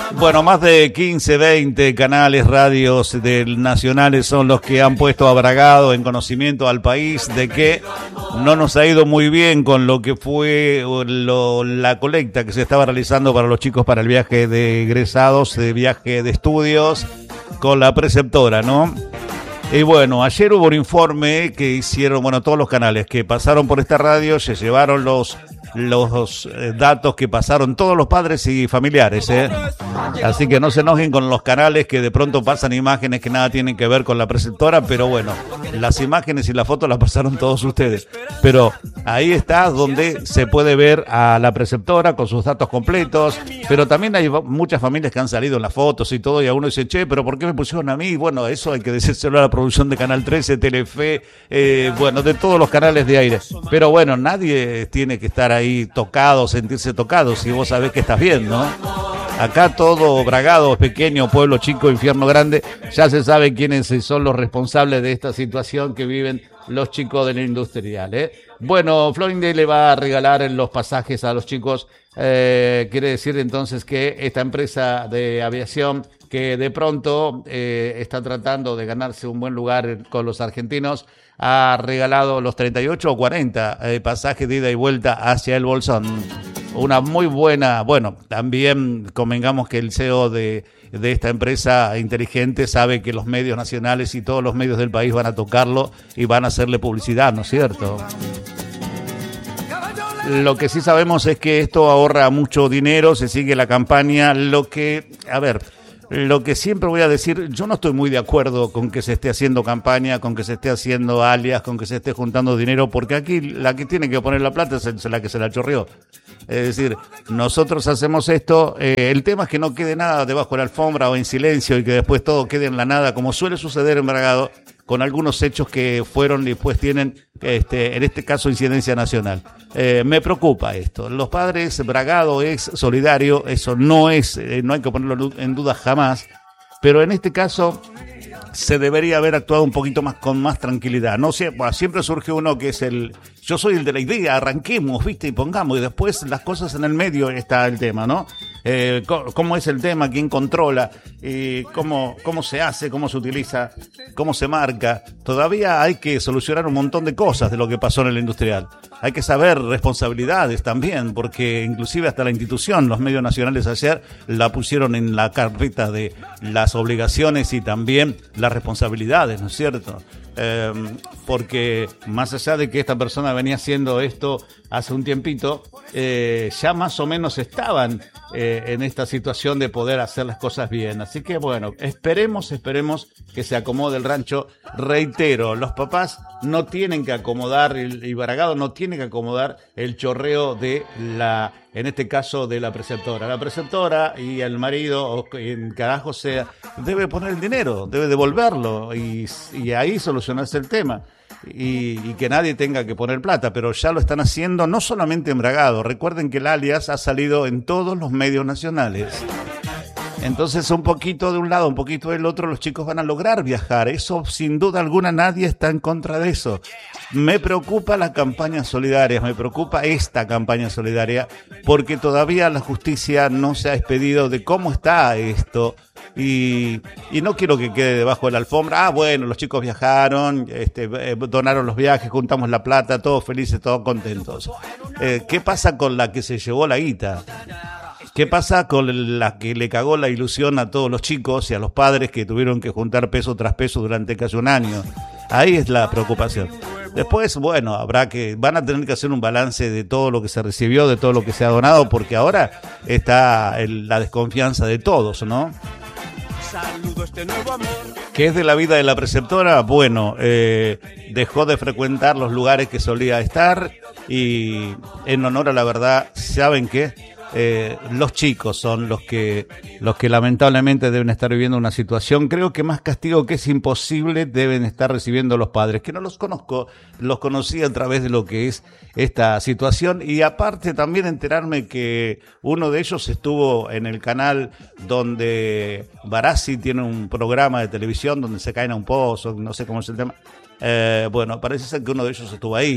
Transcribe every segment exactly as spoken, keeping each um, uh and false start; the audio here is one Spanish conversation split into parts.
Bueno, más de quince, veinte canales, radios del nacionales son los que han puesto a Bragado en conocimiento al país de que no nos ha ido muy bien con lo que fue lo, la colecta que se estaba realizando para los chicos para el viaje de egresados, de viaje de estudios con la preceptora, ¿no? Y bueno, ayer hubo un informe que hicieron, bueno, todos los canales que pasaron por esta radio, se llevaron los los eh, datos que pasaron todos los padres y familiares, ¿eh? Así que no se enojen con los canales que de pronto pasan imágenes que nada tienen que ver con la preceptora, pero bueno, las imágenes y las fotos las pasaron todos ustedes. Pero ahí está donde se puede ver a la preceptora con sus datos completos, pero también hay muchas familias que han salido en las fotos y todo, y a uno dice, che, pero ¿por qué me pusieron a mí? Bueno, eso hay que decírselo a la producción de Canal trece, Telefe, eh, bueno, de todos los canales de aire. Pero bueno, nadie tiene que estar ahí tocado, sentirse tocado, si vos sabés que estás bien, ¿no? Acá todo Bragado, pequeño, pueblo chico, infierno grande, ya se sabe quiénes son los responsables de esta situación que viven los chicos del industrial, ¿eh? Bueno, Florinde le va a regalar los pasajes a los chicos, eh, quiere decir entonces que esta empresa de aviación que de pronto eh, está tratando de ganarse un buen lugar con los argentinos, ha regalado los treinta y ocho o cuarenta eh, pasajes de ida y vuelta hacia el Bolsón. Una muy buena, bueno, también convengamos que el C E O de, de esta empresa inteligente sabe que los medios nacionales y todos los medios del país van a tocarlo y van a hacerle publicidad, ¿no es cierto? Lo que sí sabemos es que esto ahorra mucho dinero, se sigue la campaña, lo que, a ver... Lo que siempre voy a decir, yo no estoy muy de acuerdo con que se esté haciendo campaña, con que se esté haciendo alias, con que se esté juntando dinero, porque aquí la que tiene que poner la plata es la que se la chorreó. Es decir, nosotros hacemos esto, eh, el tema es que no quede nada debajo de la alfombra o en silencio y que después todo quede en la nada, como suele suceder en Bragado, con algunos hechos que fueron y después tienen, este, en este caso, incidencia nacional. Eh, me preocupa esto. Los padres, Bragado es solidario, eso no es, eh, no hay que ponerlo en duda jamás, pero en este caso se debería haber actuado un poquito más con más tranquilidad. No sé, bueno, siempre surge uno que es el, yo soy el de la idea, arranquemos, viste, y pongamos, y después las cosas en el medio está el tema, ¿no? Eh, cómo es el tema, quién controla, eh, cómo, cómo se hace, cómo se utiliza, cómo se marca. Todavía hay que solucionar un montón de cosas de lo que pasó en el industrial. Hay que saber responsabilidades también, porque inclusive hasta la institución, los medios nacionales ayer la pusieron en la carpeta de las obligaciones y también las responsabilidades, ¿no es cierto? Eh, porque más allá de que esta persona venía haciendo esto hace un tiempito, eh, ya más o menos estaban eh, en esta situación de poder hacer las cosas bien. Así que bueno, esperemos, esperemos que se acomode el rancho. Reitero, los papás no tienen que acomodar, y Bragado no tiene que acomodar el chorreo de la, en este caso, de la preceptora. La preceptora y el marido, o quien carajo sea, debe poner el dinero, debe devolverlo y, y ahí solucionarse el tema. Y, y que nadie tenga que poner plata, pero ya lo están haciendo no solamente en Bragado. Recuerden que el alias ha salido en todos los medios nacionales. Entonces, un poquito de un lado, un poquito del otro, los chicos van a lograr viajar. Eso, sin duda alguna, nadie está en contra de eso. Me preocupa la campaña solidaria, me preocupa esta campaña solidaria, porque todavía la justicia no se ha expedido de cómo está esto. Y, y no quiero que quede debajo de la alfombra. Ah, bueno, los chicos viajaron, este, eh, donaron los viajes, juntamos la plata, todos felices, todos contentos. Eh, ¿Qué pasa con la que se llevó la guita? ¿Qué pasa con la que le cagó la ilusión a todos los chicos y a los padres que tuvieron que juntar peso tras peso durante casi un año? Ahí es la preocupación. Después, bueno, habrá que, van a tener que hacer un balance de todo lo que se recibió, de todo lo que se ha donado, porque ahora está el, la desconfianza de todos, ¿no? ¿Qué es de la vida de la preceptora? Bueno, eh, dejó de frecuentar los lugares que solía estar y en honor a la verdad, ¿saben qué? Eh, los chicos son los que los que lamentablemente deben estar viviendo una situación, creo que más castigo que es imposible deben estar recibiendo los padres, que no los conozco, los conocí a través de lo que es esta situación y aparte también enterarme que uno de ellos estuvo en el canal donde Barassi tiene un programa de televisión donde se caen a un pozo, no sé cómo es el tema, eh, bueno, parece ser que uno de ellos estuvo ahí.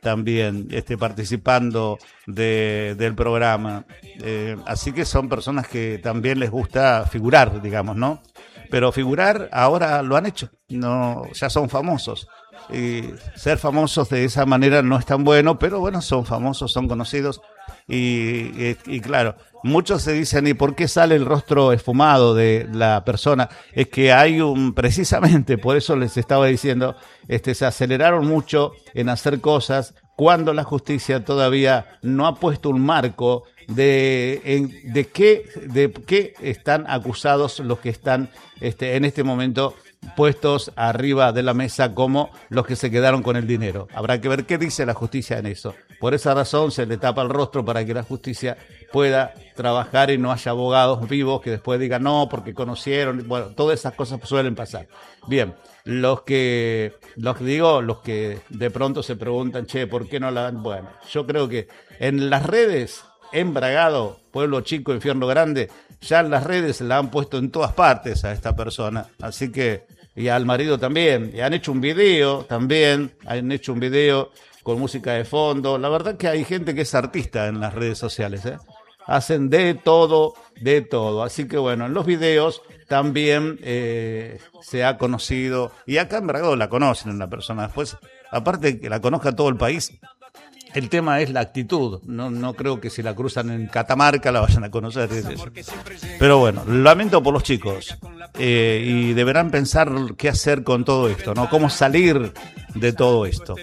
también este, participando de, del programa. Eh, así que son personas que también les gusta figurar, digamos, ¿no? Pero figurar ahora lo han hecho, no, ya son famosos. Y ser famosos de esa manera no es tan bueno, pero bueno, son famosos, son conocidos. Y, y, y claro, muchos se dicen, ¿y por qué sale el rostro esfumado de la persona? Es que hay un, precisamente, por eso les estaba diciendo, este, se aceleraron mucho en hacer cosas cuando la justicia todavía no ha puesto un marco de, en, de, qué, de qué están acusados los que están este, en este momento puestos arriba de la mesa como los que se quedaron con el dinero. Habrá que ver qué dice la justicia en eso. Por esa razón se le tapa el rostro para que la justicia pueda trabajar y no haya abogados vivos que después digan no, porque conocieron. Bueno, todas esas cosas suelen pasar. Bien, los que, los que digo, los que de pronto se preguntan, che, ¿por qué no la dan? Bueno, yo creo que en las redes, en Bragado, Pueblo Chico, Infierno Grande, ya en las redes la han puesto en todas partes a esta persona. Así que, y al marido también. Y han hecho un video también, han hecho un video con música de fondo. La verdad que hay gente que es artista en las redes sociales, ¿eh? Hacen de todo, de todo. Así que bueno, en los videos también eh, se ha conocido. Y acá en Bragado la conocen la persona. Después, aparte de que la conozca todo el país, el tema es la actitud. No, no creo que si la cruzan en Catamarca la vayan a conocer. Pero bueno, lamento por los chicos. Eh, y deberán pensar qué hacer con todo esto, ¿no? Cómo salir de todo esto.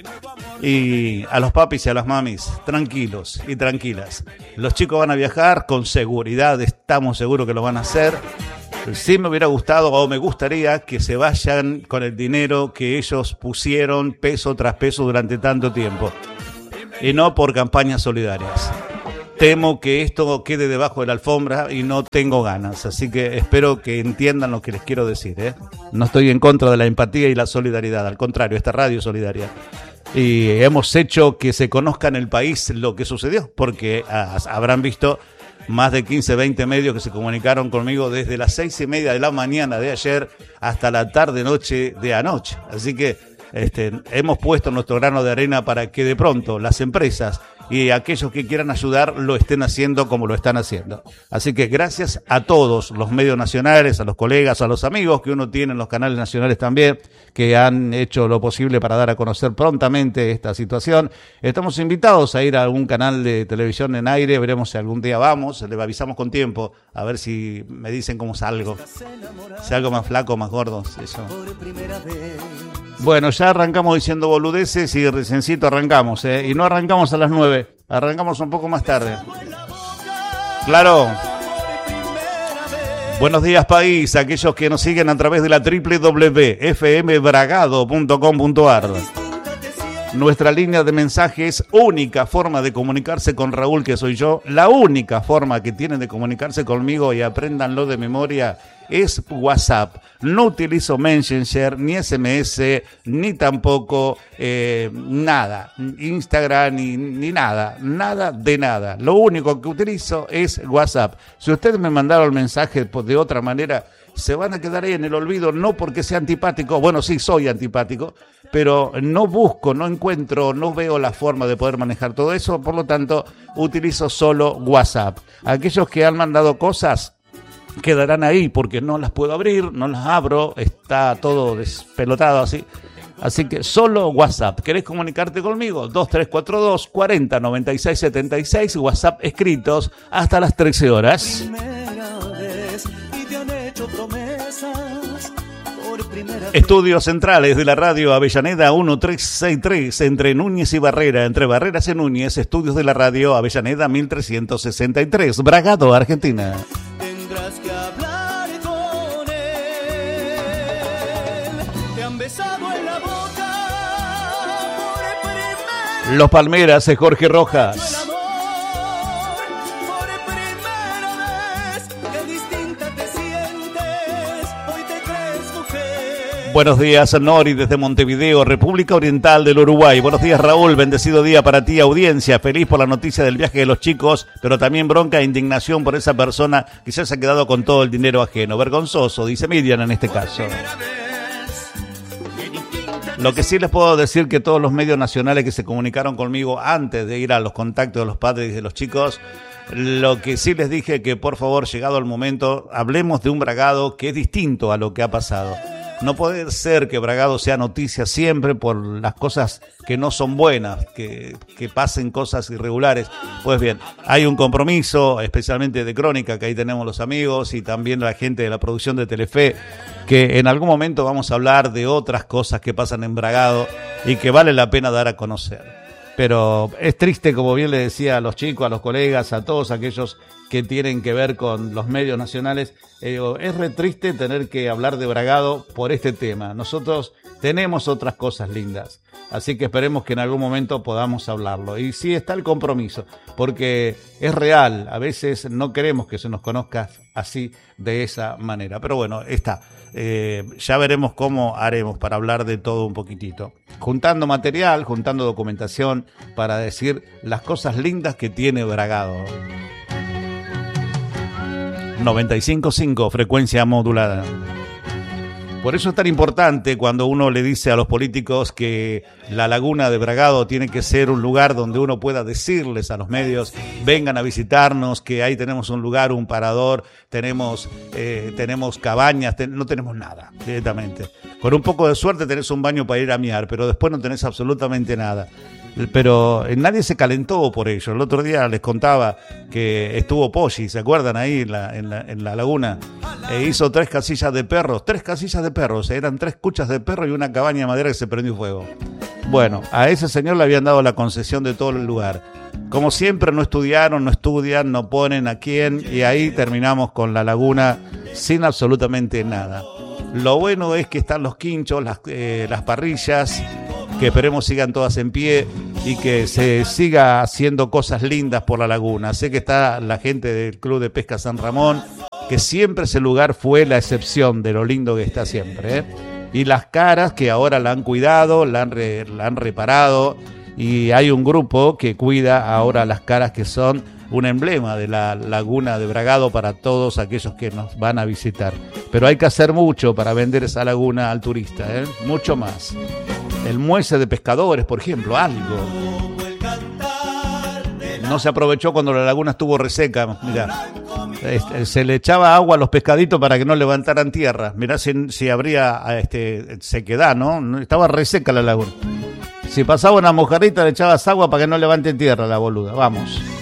Y a los papis y a las mamis, tranquilos y tranquilas. Los chicos van a viajar con seguridad, estamos seguros que lo van a hacer. Sí me hubiera gustado o me gustaría que se vayan con el dinero que ellos pusieron peso tras peso durante tanto tiempo. Y no por campañas solidarias. Temo que esto quede debajo de la alfombra y no tengo ganas. Así que espero que entiendan lo que les quiero decir, ¿eh? No estoy en contra de la empatía y la solidaridad. Al contrario, esta radio es solidaria. Y hemos hecho que se conozca en el país lo que sucedió. Porque ah, habrán visto más de quince, veinte medios que se comunicaron conmigo desde las seis y media de la mañana de ayer hasta la tarde-noche de anoche. Así que este, hemos puesto nuestro grano de arena para que de pronto las empresas y aquellos que quieran ayudar lo estén haciendo como lo están haciendo. Así que gracias a todos los medios nacionales, a los colegas, a los amigos que uno tiene en los canales nacionales también, que han hecho lo posible para dar a conocer prontamente esta situación. Estamos invitados a ir a algún canal de televisión en aire, veremos si algún día vamos, le avisamos con tiempo, a ver si me dicen cómo salgo. Si algo más flaco, más gordo, eso. Bueno, ya arrancamos diciendo boludeces y recencito arrancamos, ¿eh? Y no arrancamos a las nueve, arrancamos un poco más tarde. Claro. Buenos días, país, aquellos que nos siguen a través de la doble u doble u doble u punto f m bragado punto com punto a r. Nuestra línea de mensajes, única forma de comunicarse con Raúl, que soy yo, la única forma que tienen de comunicarse conmigo, y apréndanlo de memoria, es WhatsApp. No utilizo Messenger, ni S M S, ni tampoco eh, nada, Instagram, ni, ni nada, nada de nada. Lo único que utilizo es WhatsApp. Si ustedes me mandaron el mensaje de otra manera, se van a quedar ahí en el olvido, no porque sea antipático, bueno, sí, soy antipático, pero no busco, no encuentro, no veo la forma de poder manejar todo eso, por lo tanto, utilizo solo WhatsApp. Aquellos que han mandado cosas quedarán ahí porque no las puedo abrir, no las abro, está todo despelotado así. Así que solo WhatsApp. ¿Querés comunicarte conmigo? dos tres cuatro dos, cuarenta, noventa y seis, setenta y seis, WhatsApp escritos hasta las trece horas. Estudios centrales de la radio Avellaneda mil trescientos sesenta y tres, entre Núñez y Barrera, entre Barreras y Núñez, estudios de la radio Avellaneda mil trescientos sesenta y tres, Bragado, Argentina. Tendrás que hablar con él. Te han besado en la boca por primera. Los Palmeras de Jorge Rojas. Buenos días, Nori, desde Montevideo, República Oriental del Uruguay. Buenos días, Raúl. Bendecido día para ti, audiencia. Feliz por la noticia del viaje de los chicos, pero también bronca e indignación por esa persona que ya se ha quedado con todo el dinero ajeno. Vergonzoso, dice Miriam en este caso. Lo que sí les puedo decir que todos los medios nacionales que se comunicaron conmigo antes de ir a los contactos de los padres y de los chicos, lo que sí les dije que por favor, llegado el momento, hablemos de un Bragado que es distinto a lo que ha pasado. No puede ser que Bragado sea noticia siempre por las cosas que no son buenas, que, que pasen cosas irregulares. Pues bien, hay un compromiso, especialmente de Crónica, que ahí tenemos los amigos y también la gente de la producción de Telefe, que en algún momento vamos a hablar de otras cosas que pasan en Bragado y que vale la pena dar a conocer. Pero es triste, como bien le decía a los chicos, a los colegas, a todos aquellos que tienen que ver con los medios nacionales, eh, es re triste tener que hablar de Bragado por este tema. Nosotros tenemos otras cosas lindas, así que esperemos que en algún momento podamos hablarlo. Y sí está el compromiso, porque es real, a veces no queremos que se nos conozca así, de esa manera. Pero bueno, está. Eh, ya veremos cómo haremos para hablar de todo un poquitito. Juntando material, juntando documentación para decir las cosas lindas que tiene Bragado. noventa y cinco punto cinco, frecuencia modulada. Por eso es tan importante cuando uno le dice a los políticos que la laguna de Bragado tiene que ser un lugar donde uno pueda decirles a los medios, vengan a visitarnos, que ahí tenemos un lugar, un parador, tenemos, eh, tenemos cabañas, ten, no tenemos nada, directamente. Con un poco de suerte tenés un baño para ir a miar, pero después no tenés absolutamente nada. Pero nadie se calentó por ello. El otro día les contaba que estuvo Poggi, ¿se acuerdan ahí en la, en la, en la laguna? E hizo tres casillas de perros, tres casillas de perros, eran tres cuchas de perro y una cabaña de madera que se prendió fuego. Bueno, a ese señor le habían dado la concesión de todo el lugar. Como siempre no estudiaron, no estudian, no ponen a quién y ahí terminamos con la laguna sin absolutamente nada. Lo bueno es que están los quinchos, las, eh, las parrillas, que esperemos sigan todas en pie y que se siga haciendo cosas lindas por la laguna. Sé que está la gente del Club de Pesca San Ramón, que siempre ese lugar fue la excepción de lo lindo que está siempre, ¿eh? Y las caras que ahora la han cuidado, la han, re, la han reparado, y hay un grupo que cuida ahora las caras que son un emblema de la laguna de Bragado para todos aquellos que nos van a visitar. Pero hay que hacer mucho para vender esa laguna al turista, ¿eh? Mucho más. El muelle de pescadores, por ejemplo, algo. No se aprovechó cuando la laguna estuvo reseca, mirá. Se le echaba agua a los pescaditos para que no levantaran tierra. Mirá si, si habría este, sequedad, ¿no? Estaba reseca la laguna. Si pasaba una mojarrita le echabas agua para que no levanten tierra la boluda. Vamos.